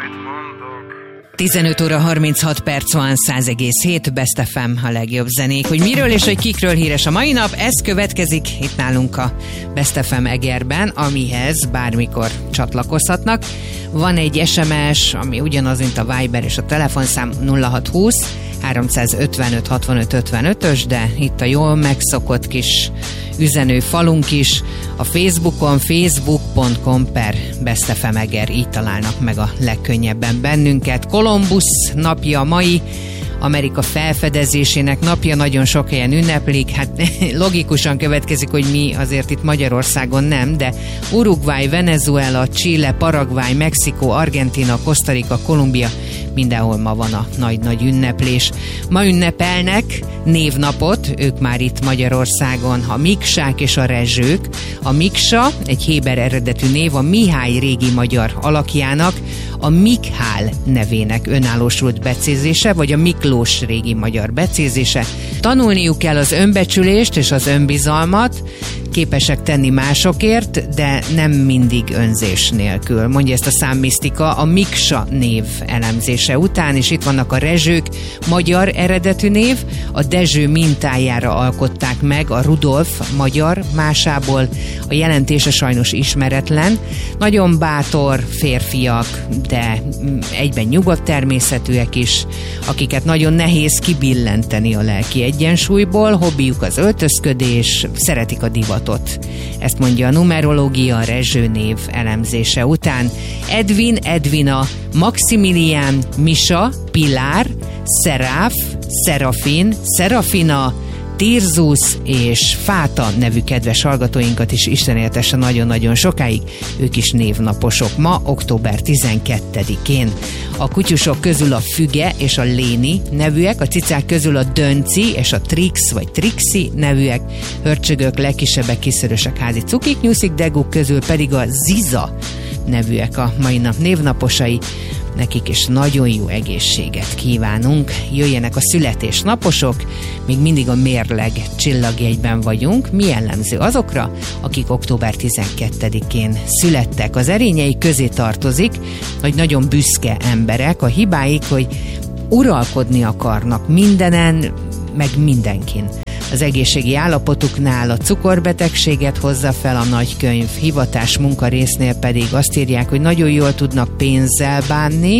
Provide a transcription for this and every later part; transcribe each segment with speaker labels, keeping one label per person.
Speaker 1: 15 óra 36 perc van, 100,7 Best FM a legjobb zenék. Hogy miről és hogy kikről híres a mai nap, ez következik itt nálunk a Best FM Egerben, amihez bármikor csatlakozhatnak. Van egy SMS, ami ugyanaz, mint a Viber és a telefonszám 0620 355 65 55-ös, de itt a jól megszokott kis üzenő falunk is. A Facebookon facebook.com/Best FM Eger, így találnak meg a legkönnyebben bennünket. Columbus napja mai, Amerika felfedezésének napja, nagyon sok helyen ünneplik, hát logikusan következik, hogy mi azért itt Magyarországon nem, de Uruguay, Venezuela, Chile, Paraguay, Mexikó, Argentína, Costa Rica, Kolumbia, mindenhol ma van a nagy-nagy ünneplés. Ma ünnepelnek névnapot, ők már itt Magyarországon, a Miksák és a Rezsők. A Miksa egy héber eredetű név a Mihály régi magyar alakjának, a Mikhál nevének önállósult becézése, vagy a Miklós régi magyar becézése. Tanulniuk kell az önbecsülést és az önbizalmat, képesek tenni másokért, de nem mindig önzés nélkül. Mondja ezt a számmisztika a Miksa név elemzése után, és itt vannak a Rezsők, magyar eredetű név, a Dezső mintájára alkották meg a Rudolf magyar másából, a jelentése sajnos ismeretlen. Nagyon bátor férfiak, de egyben nyugodt természetűek is, akiket nagyon nehéz kibillenteni a lelki egyensúlyból, hobbiuk az öltözködés, szeretik a divatot. Ezt mondja a numerológia a Rezső név elemzése után. Edwin, Edvina, Maximilián, Misa, Pilár, Szeráf, Szerafin, Szerafina, Tirzus és Fáta nevű kedves hallgatóinkat is Isten éltesse nagyon-nagyon sokáig, ők is névnaposok ma, október 12-én. A kutyusok közül a Füge és a Léni nevűek, a cicák közül a Dönci és a Trix vagy Trixi nevűek, hörcsögök, legkisebbek, kiszörösek, házi cukik, nyuszik, deguk közül pedig a Ziza nevűek a mai nap névnaposai. Nekik is nagyon jó egészséget kívánunk. Jöjjenek a születésnaposok, még mindig a mérleg csillagjegyben vagyunk. Mi jellemző azokra, akik október 12-én születtek? Az erényei közé tartozik, hogy nagyon büszke emberek. A hibáik, hogy uralkodni akarnak mindenen, meg mindenkin. Az egészségi állapotuknál a cukorbetegséget hozza fel a nagykönyv, hivatás munkarésznél pedig azt írják, hogy nagyon jól tudnak pénzzel bánni,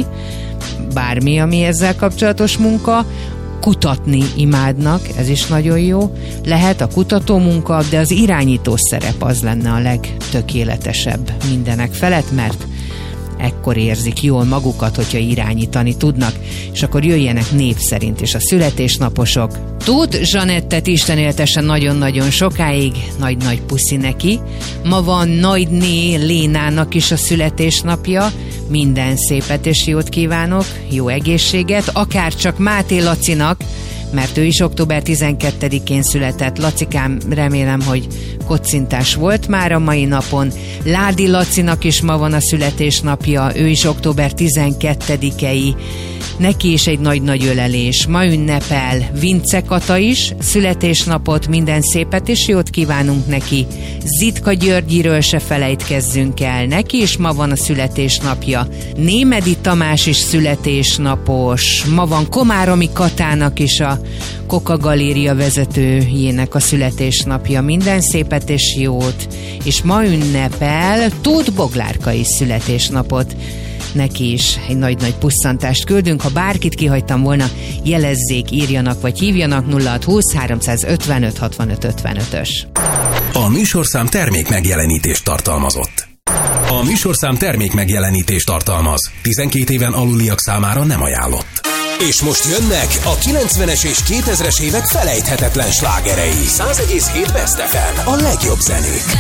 Speaker 1: bármi, ami ezzel kapcsolatos munka, kutatni imádnak, ez is nagyon jó. Lehet a kutató munka, de az irányító szerep az lenne a legtökéletesebb mindenek felett, mert ekkor érzik jól magukat, hogyha irányítani tudnak, és akkor jöjjenek név szerint is a születésnaposok. Tóth Zsanettet Isten éltesse nagyon-nagyon sokáig, nagy-nagy puszi neki. Ma van nagyné Lénának is a születésnapja, minden szépet és jót kívánok, jó egészséget, akár csak Máté Lacinak, mert ő is október 12-én született. Lacikám, remélem, hogy kocintás volt már a mai napon. Ládi Lacinak is ma van a születésnapja, ő is október 12-ei. Neki is egy nagy-nagy ölelés. Ma ünnepel Vince Kata is születésnapot, minden szépet és jót kívánunk neki. Zitka Györgyiről se felejtkezzünk el, neki is ma van a születésnapja. Némedi Tamás is születésnapos. Ma van Komáromi Katának is, a Koka Galéria vezetőjének a születésnapja, minden szépet és jót. És ma ünnepel Tóth Boglárka is születésnapot. Neki is egy nagy-nagy pusszantást küldünk. Ha bárkit kihagytam volna, jelezzék, írjanak vagy hívjanak 0620 355 65 55-ös.
Speaker 2: A műsorszám termék megjelenítést tartalmazott. A műsorszám termék megjelenítést tartalmaz. 12 éven aluliak számára nem ajánlott. És most jönnek a 90-es és 2000-es évek felejthetetlen slágerei. 100,7 Best FM, a legjobb zenék.